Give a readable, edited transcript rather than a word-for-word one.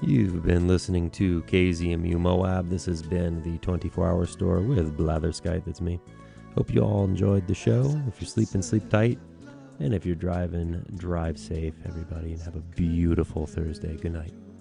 You've been listening to KZMU Moab. This has been the 24-hour store with Blatherskite. That's me. Hope you all enjoyed the show. If you're sleeping, sleep tight. And if you're driving, drive safe, everybody, and have a beautiful Thursday. Good night.